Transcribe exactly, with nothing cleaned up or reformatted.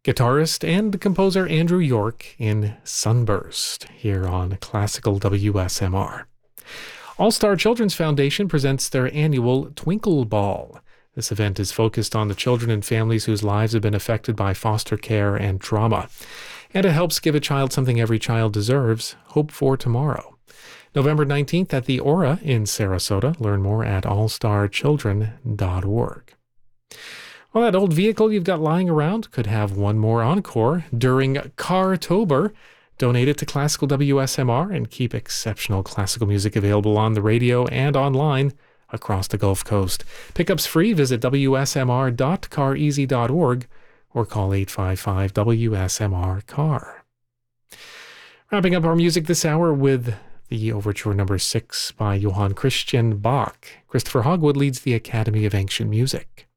Guitarist and composer Andrew York in Sunburst here on Classical W S M R. All Star Children's Foundation presents their annual Twinkle Ball. This event is focused on the children and families whose lives have been affected by foster care and trauma. And it helps give a child something every child deserves, hope for tomorrow. November nineteenth at the Aura in Sarasota. Learn more at all star children dot org. Well, that old vehicle you've got lying around could have one more encore during Cartober. Donate it to Classical W S M R and keep exceptional classical music available on the radio and online across the Gulf Coast. Pickups free. Visit w s m r dot car easy dot org or call eight five five W S M R C A R. Wrapping up our music this hour with the Overture Number six by Johann Christian Bach. Christopher Hogwood leads the Academy of Ancient Music.